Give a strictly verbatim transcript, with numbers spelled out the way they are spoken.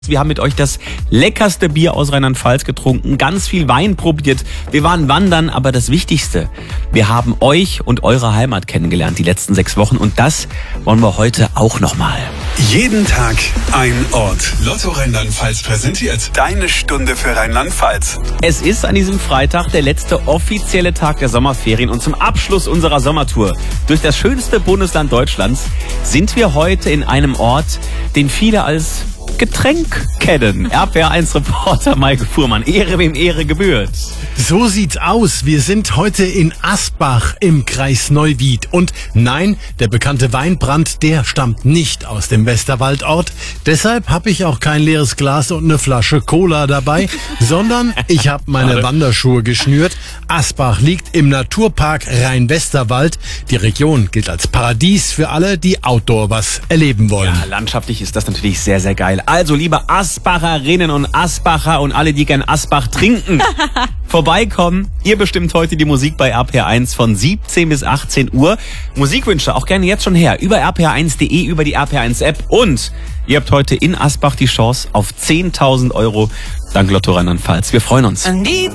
Wir haben mit euch das leckerste Bier aus Rheinland-Pfalz getrunken, ganz viel Wein probiert. Wir waren wandern, aber das Wichtigste, wir haben euch und eure Heimat kennengelernt die letzten sechs Wochen und das wollen wir heute auch nochmal. Jeden Tag ein Ort. Lotto Rheinland-Pfalz präsentiert deine Stunde für Rheinland-Pfalz. Es ist an diesem Freitag der letzte offizielle Tag der Sommerferien und zum Abschluss unserer Sommertour durch das schönste Bundesland Deutschlands sind wir heute in einem Ort, den viele als Getränk kennen. R P R eins Reporter Maike Fuhrmann. Ehre wem Ehre gebührt. So sieht's aus. Wir sind heute in Asbach im Kreis Neuwied. Und nein, der bekannte Weinbrand, der stammt nicht aus dem Westerwaldort. Deshalb habe ich auch kein leeres Glas und eine Flasche Cola dabei, sondern ich habe meine Wanderschuhe geschnürt. Asbach liegt im Naturpark Rhein-Westerwald. Die Region gilt als Paradies für alle, die Outdoor was erleben wollen. Ja, landschaftlich ist das natürlich sehr, sehr geil. Also, liebe Asbacherinnen und Asbacher und alle, die gern Asbach trinken, vorbeikommen. Ihr bestimmt heute die Musik bei R P R eins von siebzehn bis achtzehn Uhr. Musikwünsche auch gerne jetzt schon her. Über r p r eins punkt de, über die R P R eins App. Und ihr habt heute in Asbach die Chance auf zehntausend Euro dank Lotto Rheinland-Pfalz. Wir freuen uns.